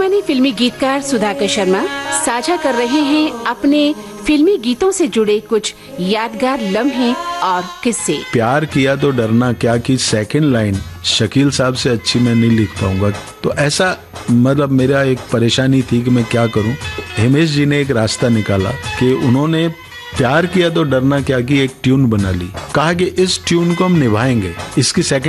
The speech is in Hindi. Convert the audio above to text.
अभिमानी फिल्मी गीतकार सुधाकर शर्मा साझा कर रहे हैं अपने फिल्मी गीतों से जुड़े कुछ यादगार लम्हे और किस्से। प्यार किया तो डरना क्या की सेकंड लाइन शकील साहब से अच्छी मैं नहीं लिख पाऊंगा। तो ऐसा मतलब मेरा एक परेशानी थी कि मैं क्या करूं। हिमेश जी ने एक रास्ता निकाला कि उन्होंने प्यार किया तो डरना क्या की एक ट्यून बना ली। कहा कि इस ट्यून को हम निभाएंगे, इसकी सेकंड